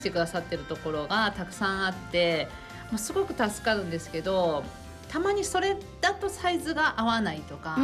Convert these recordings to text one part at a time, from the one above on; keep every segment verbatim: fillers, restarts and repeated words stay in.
してくださってるところがたくさんあって、もうすごく助かるんですけど、たまにそれだとサイズが合わないとか、 うん、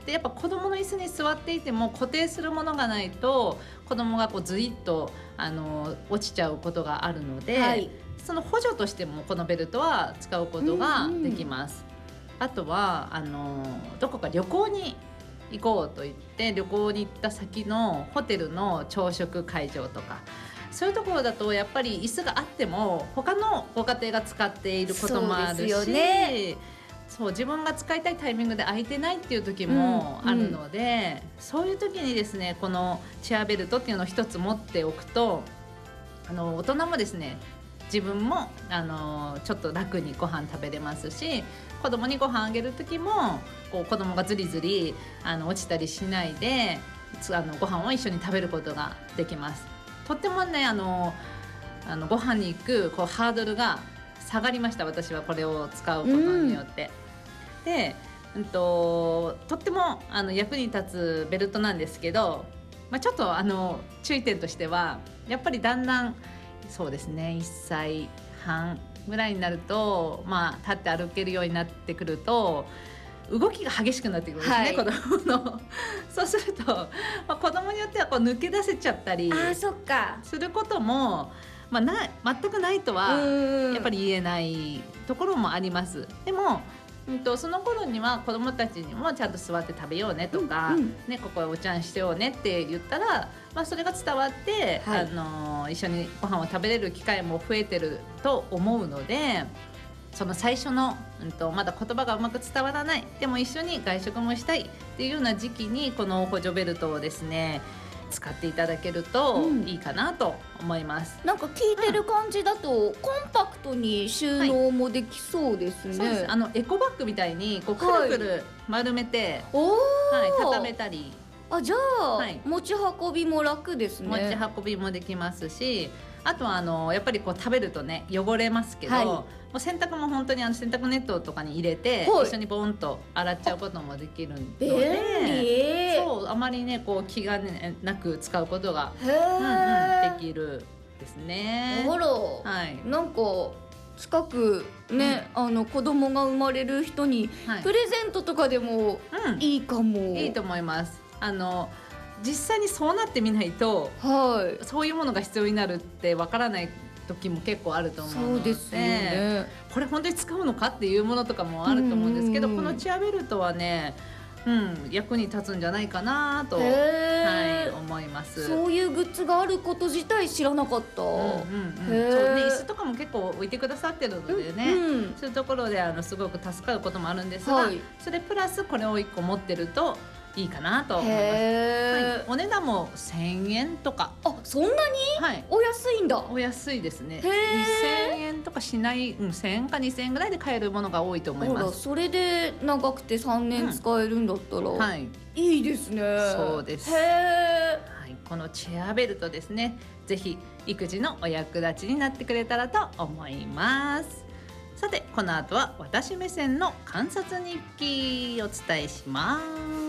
でやっぱ子どもの椅子に座っていても固定するものがないと子どもがこうずいっとあの落ちちゃうことがあるので、 はい、 その補助としてもこのベルトは使うことができます、うんうん、あとはあのどこか旅行に行こうと言って旅行に行った先のホテルの朝食会場とか、そういうところだとやっぱり椅子があっても他のご家庭が使っていることもあるし、そうですよね、そう自分が使いたいタイミングで空いてないっていう時もあるので、うんうん、そういう時にですねこのチェアベルトっていうのを一つ持っておくと、あの大人もですね自分もあのちょっと楽にご飯食べれますし、子供にご飯あげる時もこう子供がずりずりあの落ちたりしないであのご飯を一緒に食べることができます。とってもねあのあのご飯に行くこうハードルが下がりました、私はこれを使うことによって、うん、で、うん、と、とってもあの役に立つベルトなんですけど、まあ、ちょっとあの注意点としてはやっぱりだんだんそうですねいっさいはんぐらいになると、まあ、立って歩けるようになってくると動きが激しくなってくるんですね、はい、子供のそうすると、まあ、子供によってはこう抜け出せちゃったりすることも、まあ、な全くないとはやっぱり言えないところもあります。でも、うんと、その頃には子供たちにもちゃんと座って食べようねとか、うんうんね、ここへお茶んしてようねって言ったら、まあ、それが伝わって、はい、あの一緒にご飯を食べれる機会も増えてると思うので、その最初の、うんと、まだ言葉がうまく伝わらない、でも一緒に外食もしたいっていうような時期にこの補助ベルトをですね使っていただけるといいかなと思います、 うん、なんか聞いてる感じだと、うん、コンパクトに収納もできそうですね、はい、 そうです。あのエコバッグみたいにこうくるくる丸めて、はい、はい、畳めたり、 あ、じゃあ、はい、持ち運びも楽ですね。 持ち運びもできますし、あとはあのやっぱりこう食べるとね汚れますけど、はい、もう洗濯も本当にあの洗濯ネットとかに入れて、はい、一緒にボンと洗っちゃうこともできるので、そうあまりねこう気が、ね、なく使うことが、うんうん、できるですね。 あら、はい、なんか近くね、うん、あの子供が生まれる人にプレゼントとかでもいいかも、 うん、いいと思います。あの実際にそうなってみないと、はい、そういうものが必要になるってわからない時も結構あると思うので、そうですよね、これ本当に使うのかっていうものとかもあると思うんですけど、このチェアベルトはね、うん、役に立つんじゃないかなと、はい、思います。 そういうグッズがあること自体知らなかった、うんうんうん、そうね、椅子とかも結構置いてくださってるのでね、うんうん、そういうところであのすごく助かることもあるんですが、はい、それプラスこれをいっこ持ってるといいかなと思います、はい、お値段もせんえんとか。 あ、そんなに、はい、お安いんだ。 お安いですね。にせんえんとかしない、うん、せんえんかにせんえんぐらいで買えるものが多いと思います。 それで長くてさんねん使えるんだったら、うん、はい、いいですね。 そうです。へー、はい、このチェアベルトですね、ぜひ育児のお役立ちになってくれたらと思います。さてこの後は私目線の観察日記をお伝えします。